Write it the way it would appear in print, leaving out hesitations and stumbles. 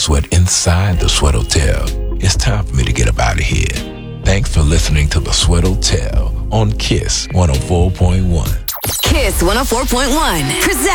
sweat inside the Sweat Hotel. It's time for me to get up out of here. Thanks for listening to the Sweat Hotel on KISS 104.1. KISS 104.1 presents